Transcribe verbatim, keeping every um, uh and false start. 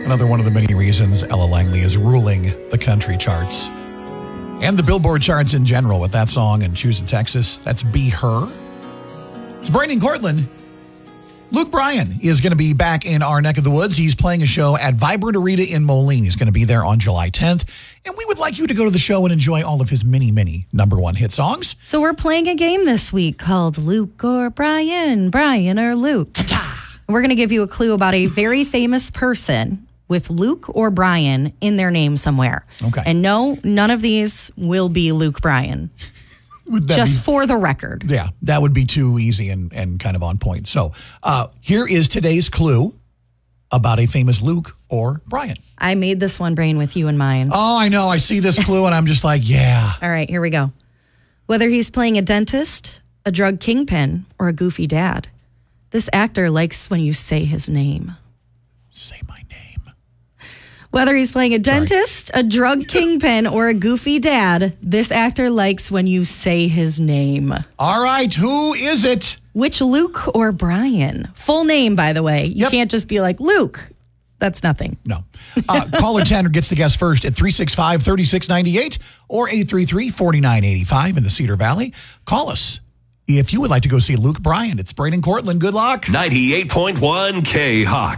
Another one of the many reasons Ella Langley is ruling the country charts and the Billboard charts in general with that song and Choosing Texas. That's Be Her. It's Brandon Cortland. Luke Bryan is going to be back in our neck of the woods. He's playing a show at Vibrant Arena in Moline. He's going to be there on July tenth. And we would like you to go to the show and enjoy all of his many, many number one hit songs. So we're playing a game this week called Luke or Bryan, Bryan or Luke. Ta-ta. We're going to give you a clue about a very famous person with Luke or Bryan in their name somewhere. Okay. And no, none of these will be Luke Bryan. Just be, for the record. Yeah, that would be too easy and, and kind of on point. So uh, here is today's clue about a famous Luke or Bryan. I made this one, Brain, with you in mind. Oh, I know. I see this clue and I'm just like, yeah. All right, here we go. Whether he's playing a dentist, a drug kingpin, or a goofy dad, this actor likes when you say his name. Say my name. Whether he's playing a dentist, Sorry. a drug kingpin, or a goofy dad, this actor likes when you say his name. All right, who is it? Which Luke or Bryan? Full name, by the way. You yep. can't just be like, Luke. That's nothing. No. Uh, caller ten gets the guess first at three six five, three six nine eight or eight three three, four nine eight five in the Cedar Valley. Call us if you would like to go see Luke Bryan. It's Brandon Cortland. Good luck. ninety-eight point one K-Hawk.